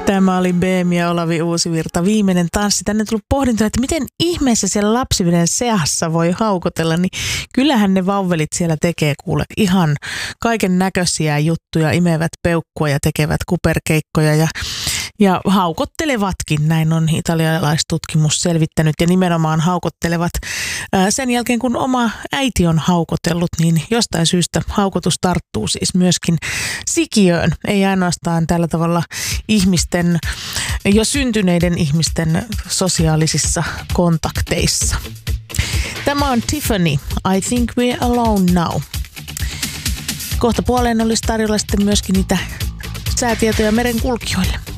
Tämä oli Beemi ja Olavi Uusivirta. Viimeinen tanssi. Tänne on tullut pohdintoa, että miten ihmeessä siellä lapsiveden seassa voi haukotella. Niin kyllähän ne vauvelit siellä tekee kuule ihan kaiken näköisiä juttuja. Imevät peukkua ja tekevät kuperkeikkoja ja haukottelevatkin. Näin on italialaistutkimus selvittänyt ja nimenomaan haukottelevat. Sen jälkeen kun oma äiti on haukotellut, niin jostain syystä haukotus tarttuu siis myöskin sikiöön. Ei ainoastaan tällä tavalla ihmisten, jo syntyneiden ihmisten sosiaalisissa kontakteissa. Tämä on Tiffany. I think we're alone now. Kohta puoleen olisi tarjolla sitten myöskin niitä säätietoja merenkulkijoille.